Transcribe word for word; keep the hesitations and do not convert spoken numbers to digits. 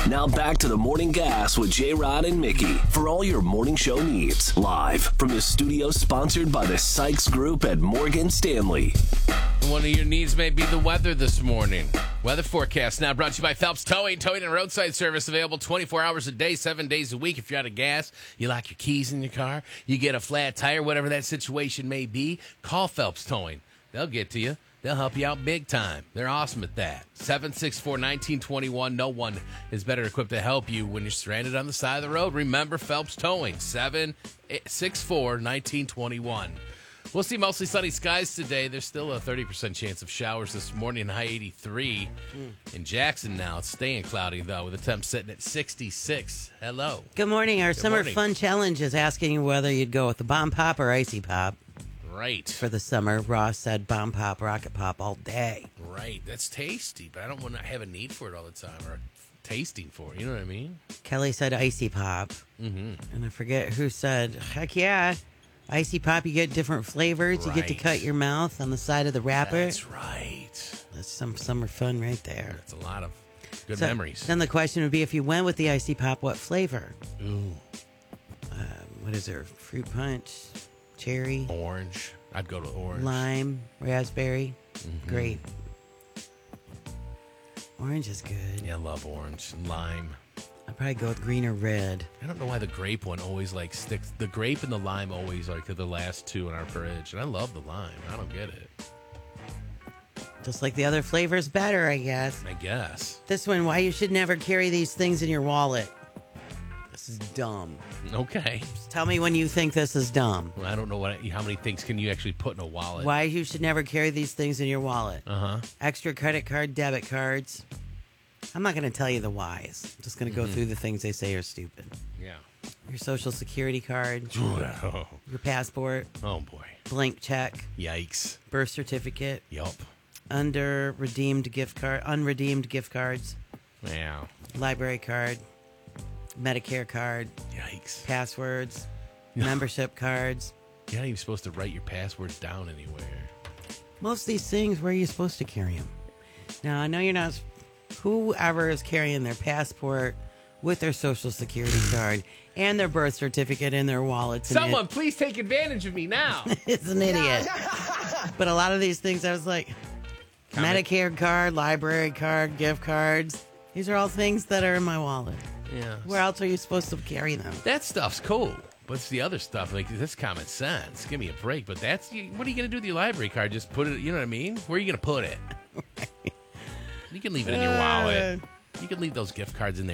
Now back to the Morning Gas with J-Rod and Mickey for all your morning show needs. Live from the studio sponsored by the Sykes Group at Morgan Stanley. One of your needs may be the weather this morning. Weather forecast now brought to you by Phelps Towing. Towing and roadside service available twenty-four hours a day, seven days a week. If you're out of gas, you lock your keys in your car, you get a flat tire, whatever that situation may be, call Phelps Towing. They'll get to you. They'll help you out big time. They're awesome at that. seven six four, one nine two one. No one is better equipped to help you when you're stranded on the side of the road. Remember Phelps Towing. seven six four, one nine two one. We'll see mostly sunny skies today. There's still a thirty percent chance of showers this morning, high eighty-three. Mm. In Jackson now, it's staying cloudy, though, with a temp sitting at sixty-six. Hello. Good morning. Our Good summer morning. fun challenge is asking you whether you'd go with the Bomb Pop or Icy Pop. Right. For the summer. Ross said Bomb Pop, Rocket Pop all day. Right. That's tasty, but I don't want to have a need for it all the time or tasting for it. You know what I mean? Kelly said Icy Pop. Mm-hmm. And I forget who said, heck yeah. Icy Pop, you get different flavors. Right. You get to cut your mouth on the side of the wrapper. That's right. That's some summer fun right there. That's a lot of good So, memories. Then the question would be, if you went with the Icy Pop, what flavor? Ooh. Um, what is there? Fruit punch, cherry, Orange. I'd go to orange. lime, raspberry, Mhm. grape. Orange is good. Yeah, I love orange. Lime. I'd probably go with green or red. I don't know why the grape one always like sticks. The grape and the lime always like are the last two in our fridge, and I love the lime. I don't get it. Just like the other flavors better, I guess. I guess. This one, why you should never carry these things in your wallet. This is dumb. Okay. Just tell me when you think this is dumb. Well, I don't know what. How many things can you actually put in a wallet? Why you should never carry these things in your wallet. Uh huh. Extra credit card, debit cards. I'm not going to tell you the whys. I'm just going to go Mhm. through the things they say are stupid. Yeah. Your social security card, Oh, your passport, oh boy. blank check, Yikes. birth certificate, Yup. under redeemed gift card, unredeemed gift cards, Yeah. library card, Medicare card, Yikes. passwords, membership cards. You're not even supposed to write your passwords down anywhere. Most of these things, where are you supposed to carry them? Now, I know you're not. Whoever is carrying their passport with their social security card and their birth certificate in their wallets. and Someone, please take advantage of me now. it- it's an idiot. But a lot of these things, I was like, Comment. Medicare card, library card, gift cards. These are all things that are in my wallet. Yeah. Where else are you supposed to carry them? That stuff's cool. But it's the other stuff, like, this common sense. Give me a break. But that's, what are you going to do with your library card? Just put it, you know what I mean? Where are you going to put it? You can leave it in your wallet. You can leave those gift cards in there.